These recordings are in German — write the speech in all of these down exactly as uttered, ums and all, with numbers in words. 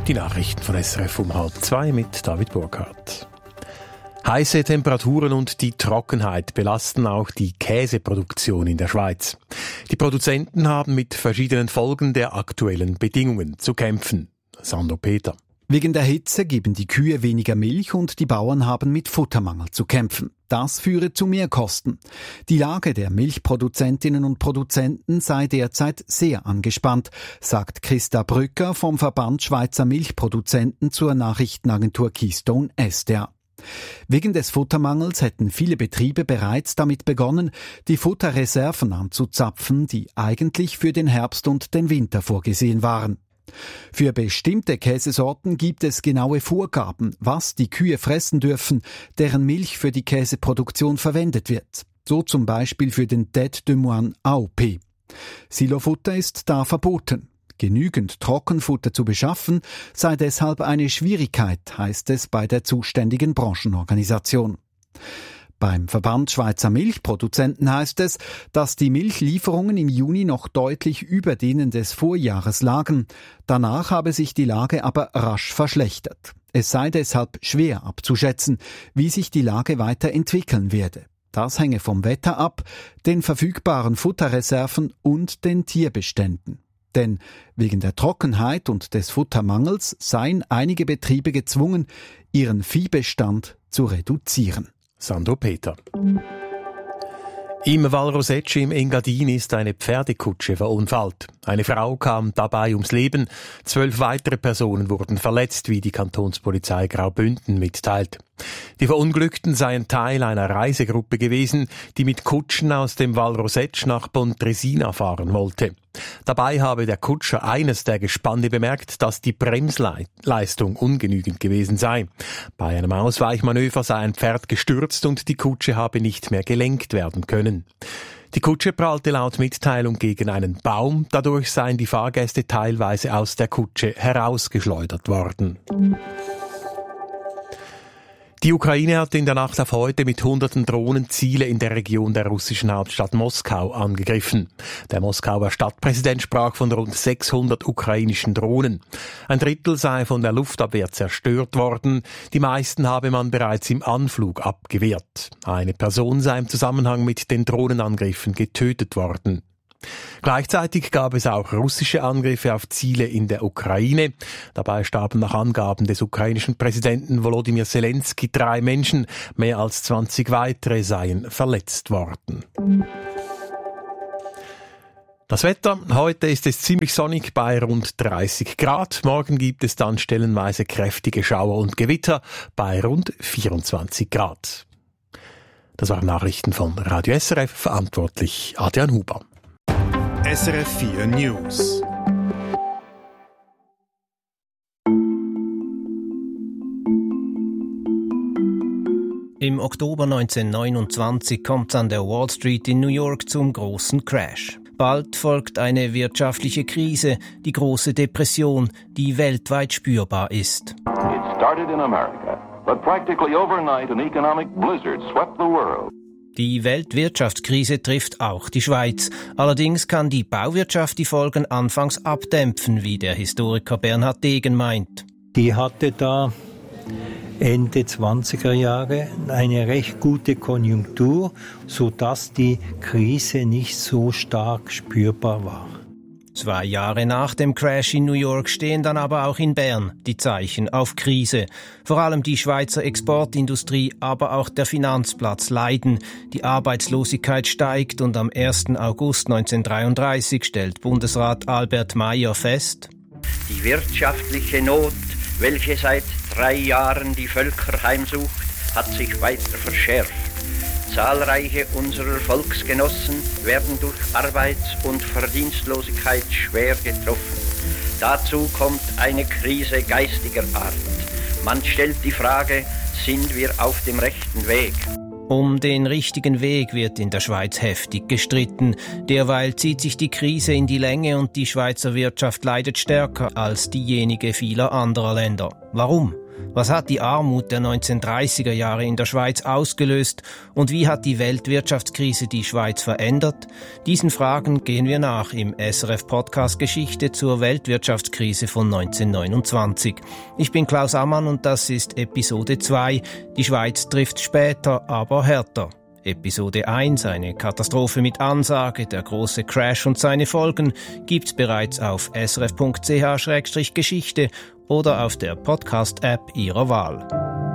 Die Nachrichten von S R F um halb zwei mit David Burkhardt. Heiße Temperaturen und die Trockenheit belasten auch die Käseproduktion in der Schweiz. Die Produzenten haben mit verschiedenen Folgen der aktuellen Bedingungen zu kämpfen. Sandro Peter. Wegen der Hitze geben die Kühe weniger Milch und die Bauern haben mit Futtermangel zu kämpfen. Das führe zu Mehrkosten. Die Lage der Milchproduzentinnen und Produzenten sei derzeit sehr angespannt, sagt Christa Brücker vom Verband Schweizer Milchproduzenten zur Nachrichtenagentur Keystone S D A. Wegen des Futtermangels hätten viele Betriebe bereits damit begonnen, die Futterreserven anzuzapfen, die eigentlich für den Herbst und den Winter vorgesehen waren. Für bestimmte Käsesorten gibt es genaue Vorgaben, was die Kühe fressen dürfen, deren Milch für die Käseproduktion verwendet wird. So zum Beispiel für den Tête de Moine A O P. Silofutter ist da verboten. Genügend Trockenfutter zu beschaffen, sei deshalb eine Schwierigkeit, heißt es bei der zuständigen Branchenorganisation. Beim Verband Schweizer Milchproduzenten heißt es, dass die Milchlieferungen im Juni noch deutlich über denen des Vorjahres lagen. Danach habe sich die Lage aber rasch verschlechtert. Es sei deshalb schwer abzuschätzen, wie sich die Lage weiterentwickeln werde. Das hänge vom Wetter ab, den verfügbaren Futterreserven und den Tierbeständen. Denn wegen der Trockenheit und des Futtermangels seien einige Betriebe gezwungen, ihren Viehbestand zu reduzieren. Sandro Peter. Im Val Rosecce im Engadin ist eine Pferdekutsche verunfallt. Eine Frau kam dabei ums Leben. Zwölf weitere Personen wurden verletzt, wie die Kantonspolizei Graubünden mitteilt. Die Verunglückten seien Teil einer Reisegruppe gewesen, die mit Kutschen aus dem Val Rosecce nach Pontresina fahren wollte. Dabei habe der Kutscher eines der Gespanne bemerkt, dass die Bremsleistung ungenügend gewesen sei. Bei einem Ausweichmanöver sei ein Pferd gestürzt und die Kutsche habe nicht mehr gelenkt werden können. Die Kutsche prallte laut Mitteilung gegen einen Baum, dadurch seien die Fahrgäste teilweise aus der Kutsche herausgeschleudert worden. Die Ukraine hat in der Nacht auf heute mit hunderten Drohnen Ziele in der Region der russischen Hauptstadt Moskau angegriffen. Der Moskauer Stadtpräsident sprach von rund sechshundert ukrainischen Drohnen. Ein Drittel sei von der Luftabwehr zerstört worden. Die meisten habe man bereits im Anflug abgewehrt. Eine Person sei im Zusammenhang mit den Drohnenangriffen getötet worden. Gleichzeitig gab es auch russische Angriffe auf Ziele in der Ukraine. Dabei starben nach Angaben des ukrainischen Präsidenten Volodymyr Zelensky drei Menschen. Mehr als zwanzig weitere seien verletzt worden. Das Wetter. Heute ist es ziemlich sonnig bei rund dreißig Grad. Morgen gibt es dann stellenweise kräftige Schauer und Gewitter bei rund vierundzwanzig Grad. Das waren Nachrichten von Radio S R F, verantwortlich Adrian Huber. S R F vier News. Im Oktober neunzehnhundertneunundzwanzig kommt es an der Wall Street in New York zum großen Crash. Bald folgt eine wirtschaftliche Krise, die große Depression, die weltweit spürbar ist. It started in America, but practically overnight an economic blizzard swept the world. Die Weltwirtschaftskrise trifft auch die Schweiz. Allerdings kann die Bauwirtschaft die Folgen anfangs abdämpfen, wie der Historiker Bernhard Degen meint. Die hatte da Ende zwanziger Jahre eine recht gute Konjunktur, sodass die Krise nicht so stark spürbar war. Zwei Jahre nach dem Crash in New York stehen dann aber auch in Bern die Zeichen auf Krise. Vor allem die Schweizer Exportindustrie, aber auch der Finanzplatz leiden. Die Arbeitslosigkeit steigt und am ersten August neunzehnhundertdreiunddreißig stellt Bundesrat Albert Mayer fest: Die wirtschaftliche Not, welche seit drei Jahren die Völker heimsucht, hat sich weiter verschärft. Zahlreiche unserer Volksgenossen werden durch Arbeits- und Verdienstlosigkeit schwer getroffen. Dazu kommt eine Krise geistiger Art. Man stellt die Frage, sind wir auf dem rechten Weg? Um den richtigen Weg wird in der Schweiz heftig gestritten. Derweil zieht sich die Krise in die Länge und die Schweizer Wirtschaft leidet stärker als diejenige vieler anderer Länder. Warum? Was hat die Armut der neunzehnhundertdreißiger Jahre in der Schweiz ausgelöst und wie hat die Weltwirtschaftskrise die Schweiz verändert? Diesen Fragen gehen wir nach im S R F-Podcast Geschichte zur Weltwirtschaftskrise von neunzehnhundertneunundzwanzig. Ich bin Klaus Ammann und das ist Episode zwei. Die Schweiz trifft später, aber härter. Episode eins, eine Katastrophe mit Ansage, der große Crash und seine Folgen, gibt's bereits auf s r f punkt c h schrägstrich geschichte oder auf der Podcast-App Ihrer Wahl.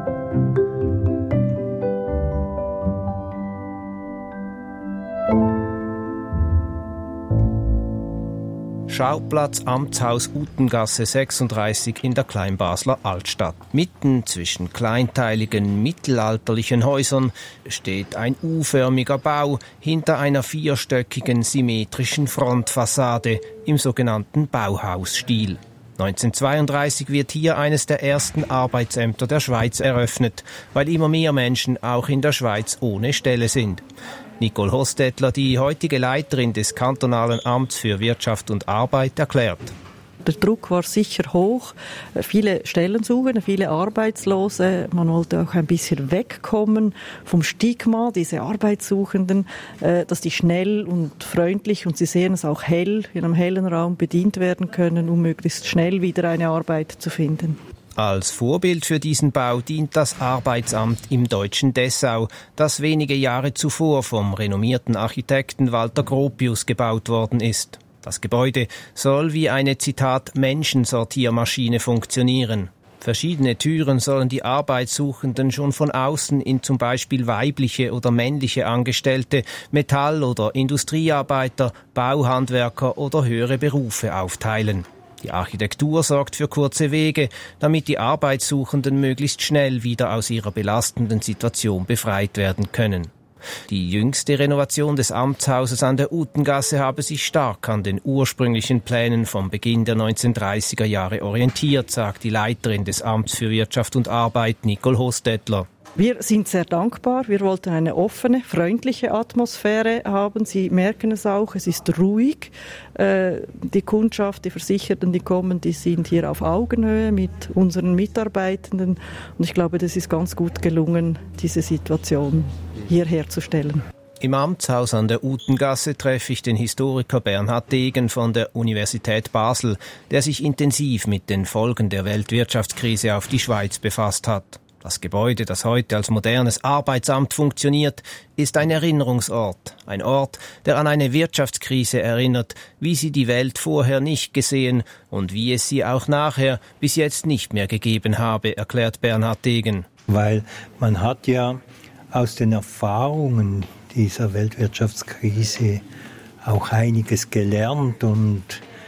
Schauplatz Amtshaus Utengasse sechsunddreißig in der Kleinbasler Altstadt. Mitten zwischen kleinteiligen mittelalterlichen Häusern steht ein U-förmiger Bau hinter einer vierstöckigen symmetrischen Frontfassade im sogenannten Bauhausstil. neunzehnhundertzweiunddreißig wird hier eines der ersten Arbeitsämter der Schweiz eröffnet, weil immer mehr Menschen auch in der Schweiz ohne Stelle sind. Nicole Hostetler, die heutige Leiterin des kantonalen Amts für Wirtschaft und Arbeit, erklärt. Der Druck war sicher hoch. Viele Stellen suchen, viele Arbeitslose. Man wollte auch ein bisschen wegkommen vom Stigma, diese Arbeitssuchenden, dass die schnell und freundlich, und Sie sehen es auch hell, in einem hellen Raum bedient werden können, um möglichst schnell wieder eine Arbeit zu finden. Als Vorbild für diesen Bau dient das Arbeitsamt im deutschen Dessau, das wenige Jahre zuvor vom renommierten Architekten Walter Gropius gebaut worden ist. Das Gebäude soll wie eine, Zitat, Menschensortiermaschine funktionieren. Verschiedene Türen sollen die Arbeitssuchenden schon von außen in zum Beispiel weibliche oder männliche Angestellte, Metall- oder Industriearbeiter, Bauhandwerker oder höhere Berufe aufteilen. Die Architektur sorgt für kurze Wege, damit die Arbeitssuchenden möglichst schnell wieder aus ihrer belastenden Situation befreit werden können. Die jüngste Renovation des Amtshauses an der Utengasse habe sich stark an den ursprünglichen Plänen vom Beginn der neunzehnhundertdreißiger Jahre orientiert, sagt die Leiterin des Amts für Wirtschaft und Arbeit, Nicole Hostetler. Wir sind sehr dankbar. Wir wollten eine offene, freundliche Atmosphäre haben. Sie merken es auch, es ist ruhig. Äh, die Kundschaft, die Versicherten, die kommen, die sind hier auf Augenhöhe mit unseren Mitarbeitenden. Und ich glaube, das ist ganz gut gelungen, diese Situation hier herzustellen. Im Amtshaus an der Utengasse treffe ich den Historiker Bernhard Degen von der Universität Basel, der sich intensiv mit den Folgen der Weltwirtschaftskrise auf die Schweiz befasst hat. Das Gebäude, das heute als modernes Arbeitsamt funktioniert, ist ein Erinnerungsort. Ein Ort, der an eine Wirtschaftskrise erinnert, wie sie die Welt vorher nicht gesehen und wie es sie auch nachher bis jetzt nicht mehr gegeben habe, erklärt Bernhard Degen. Weil man hat ja aus den Erfahrungen dieser Weltwirtschaftskrise auch einiges gelernt und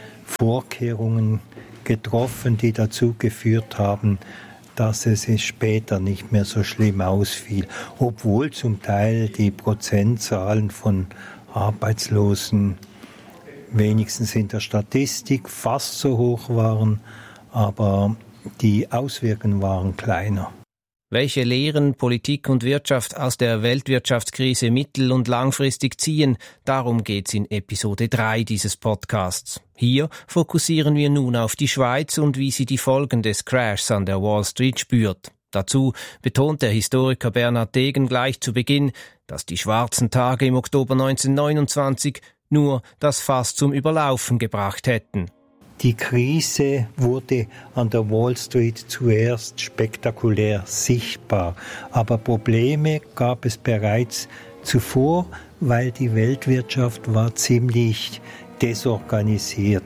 Vorkehrungen getroffen, die dazu geführt haben, dass es später nicht mehr so schlimm ausfiel, obwohl zum Teil die Prozentzahlen von Arbeitslosen wenigstens in der Statistik fast so hoch waren, aber die Auswirkungen waren kleiner. Welche Lehren Politik und Wirtschaft aus der Weltwirtschaftskrise mittel- und langfristig ziehen, darum geht's in Episode drei dieses Podcasts. Hier fokussieren wir nun auf die Schweiz und wie sie die Folgen des Crashs an der Wall Street spürt. Dazu betont der Historiker Bernhard Degen gleich zu Beginn, dass die schwarzen Tage im Oktober neunzehnhundertneunundzwanzig nur das Fass zum Überlaufen gebracht hätten. Die Krise wurde an der Wall Street zuerst spektakulär sichtbar, aber Probleme gab es bereits zuvor, weil die Weltwirtschaft war ziemlich desorganisiert.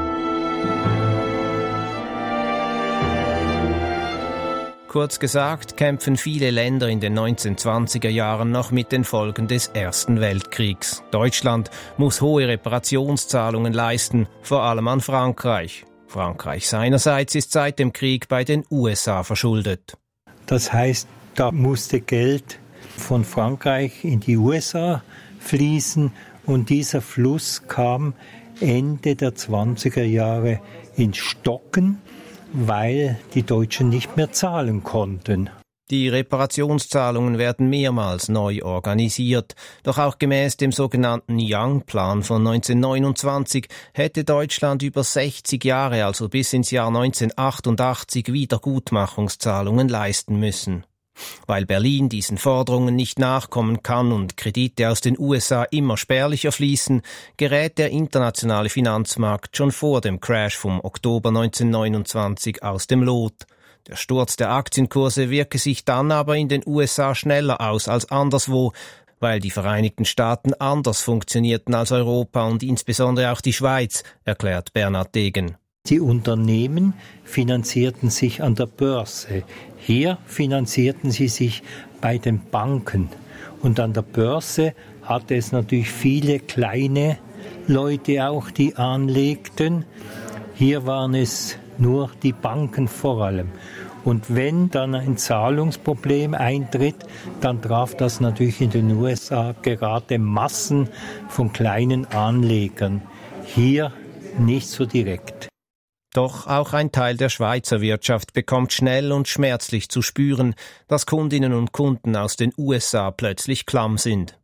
Kurz gesagt, kämpfen viele Länder in den neunzehnhundertzwanziger Jahren noch mit den Folgen des Ersten Weltkriegs. Deutschland muss hohe Reparationszahlungen leisten, vor allem an Frankreich. Frankreich seinerseits ist seit dem Krieg bei den U S A verschuldet. Das heißt, da musste Geld von Frankreich in die U S A fließen und dieser Fluss kam Ende der zwanziger Jahre ins Stocken, weil die Deutschen nicht mehr zahlen konnten. Die Reparationszahlungen werden mehrmals neu organisiert. Doch auch gemäß dem sogenannten Young-Plan von neunzehnhundertneunundzwanzig hätte Deutschland über sechzig Jahre, also bis ins Jahr neunzehnhundertachtundachtzig, Wiedergutmachungszahlungen leisten müssen. Weil Berlin diesen Forderungen nicht nachkommen kann und Kredite aus den U S A immer spärlicher fließen, gerät der internationale Finanzmarkt schon vor dem Crash vom Oktober neunzehnhundertneunundzwanzig aus dem Lot. Der Sturz der Aktienkurse wirke sich dann aber in den U S A schneller aus als anderswo, weil die Vereinigten Staaten anders funktionierten als Europa und insbesondere auch die Schweiz, erklärt Bernhard Degen. Die Unternehmen finanzierten sich an der Börse. Hier finanzierten sie sich bei den Banken. Und an der Börse hatte es natürlich viele kleine Leute auch, die anlegten. Hier waren es nur die Banken vor allem. Und wenn dann ein Zahlungsproblem eintritt, dann traf das natürlich in den U S A gerade Massen von kleinen Anlegern. Hier nicht so direkt. Doch auch ein Teil der Schweizer Wirtschaft bekommt schnell und schmerzlich zu spüren, dass Kundinnen und Kunden aus den U S A plötzlich klamm sind.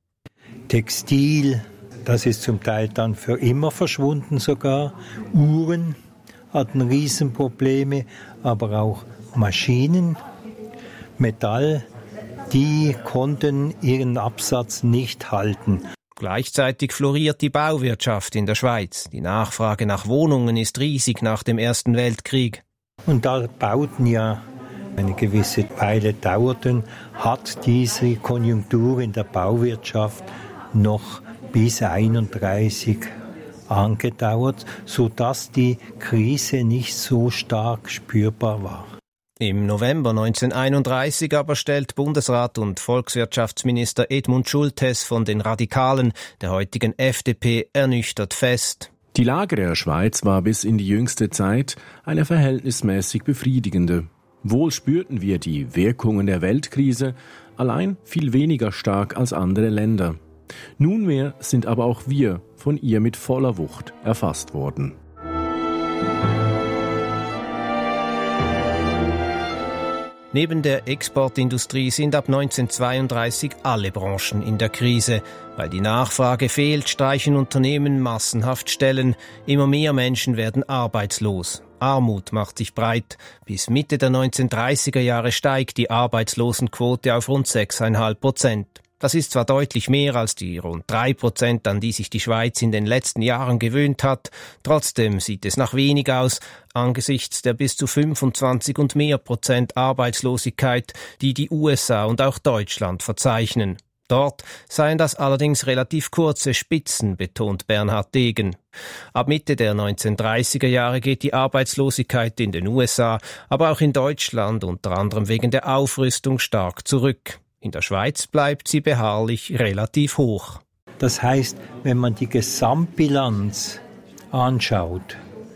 Textil, das ist zum Teil dann für immer verschwunden sogar. Uhren hatten Riesenprobleme, aber auch Maschinen, Metall, die konnten ihren Absatz nicht halten. Gleichzeitig floriert die Bauwirtschaft in der Schweiz. Die Nachfrage nach Wohnungen ist riesig nach dem Ersten Weltkrieg. Und da Bauten ja eine gewisse Weile dauerten, hat diese Konjunktur in der Bauwirtschaft noch bis einunddreißig angedauert, sodass die Krise nicht so stark spürbar war. Im November neunzehnhunderteinunddreißig aber stellt Bundesrat und Volkswirtschaftsminister Edmund Schulthess von den Radikalen, der heutigen F D P, ernüchtert fest: Die Lage der Schweiz war bis in die jüngste Zeit eine verhältnismäßig befriedigende. Wohl spürten wir die Wirkungen der Weltkrise, allein viel weniger stark als andere Länder. Nunmehr sind aber auch wir von ihr mit voller Wucht erfasst worden. Neben der Exportindustrie sind ab neunzehnhundertzweiunddreißig alle Branchen in der Krise. Weil die Nachfrage fehlt, streichen Unternehmen massenhaft Stellen. Immer mehr Menschen werden arbeitslos. Armut macht sich breit. Bis Mitte der neunzehnhundertdreißiger Jahre steigt die Arbeitslosenquote auf rund sechs Komma fünf Prozent. Das ist zwar deutlich mehr als die rund drei Prozent, an die sich die Schweiz in den letzten Jahren gewöhnt hat, trotzdem sieht es nach wenig aus, angesichts der bis zu fünfundzwanzig und mehr Prozent Arbeitslosigkeit, die die U S A und auch Deutschland verzeichnen. Dort seien das allerdings relativ kurze Spitzen, betont Bernhard Degen. Ab Mitte der neunzehnhundertdreißiger Jahre geht die Arbeitslosigkeit in den U S A, aber auch in Deutschland unter anderem wegen der Aufrüstung stark zurück. In der Schweiz bleibt sie beharrlich relativ hoch. Das heißt, wenn man die Gesamtbilanz anschaut,